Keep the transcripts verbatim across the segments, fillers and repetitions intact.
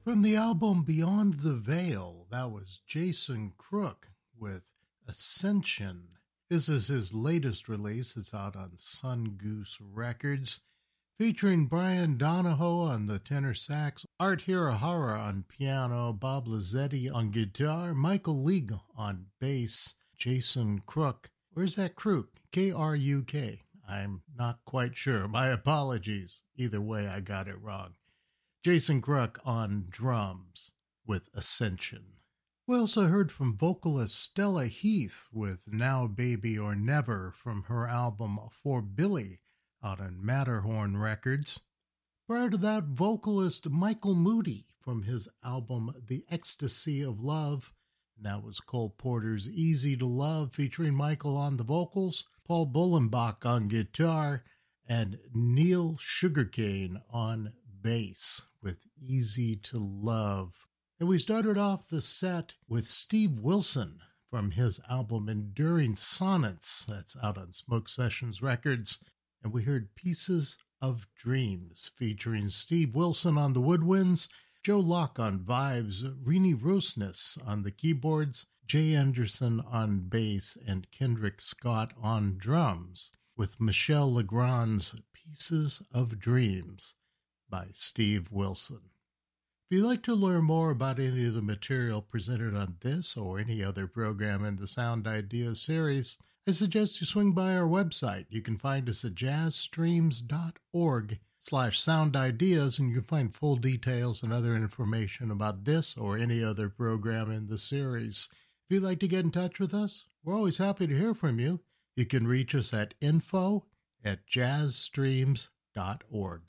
From the album Beyond the Veil, that was Jason Crook with Ascension. This is his latest release. It's out on Sun Goose Records, featuring Brian Donahoe on the tenor sax, Art Hirahara on piano, Bob Lazzetti on guitar, Michael League on bass, Jason Crook. Where's that Crook? K R U K. I'm not quite sure. My apologies. Either way, I got it wrong. Jason Crook on drums with Ascension. We also heard from vocalist Stella Heath with Now Baby or Never from her album For Billy out on Matterhorn Records. Prior to that, vocalist Michael Moody from his album The Ecstasy of Love. And that was Cole Porter's Easy to Love featuring Michael on the vocals, Paul Bullenbach on guitar, and Neil Sugarcane on bass with Easy to Love. And we started off the set with Steve Wilson from his album Enduring Sonnets. That's out on Smoke Sessions Records. And we heard Pieces of Dreams featuring Steve Wilson on the woodwinds, Joe Locke on vibes, Rini Rosnes on the keyboards, Jay Anderson on bass, and Kendrick Scott on drums, with Michel Legrand's Pieces of Dreams by Steve Wilson. If you'd like to learn more about any of the material presented on this or any other program in the Sound Ideas series, I suggest you swing by our website. You can find us at jazzstreams.org slash sound ideas, and you can find full details and other information about this or any other program in the series. If you'd like to get in touch with us, we're always happy to hear from you. You can reach us at info at jazzstreams dot org.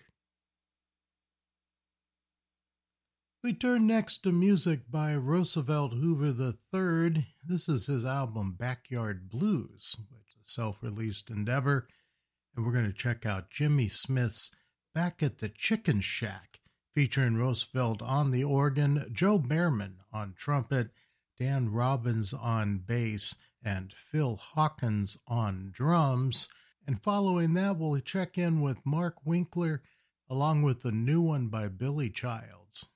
We turn next to music by Roosevelt Hoover the third. This is his album Backyard Blues, which is a self-released endeavor. And we're going to check out Jimmy Smith's Back at the Chicken Shack, featuring Roosevelt on the organ, Joe Behrman on trumpet, Dan Robbins on bass, and Phil Hawkins on drums. And following that, we'll check in with Mark Winkler, along with the new one by Billy Childs.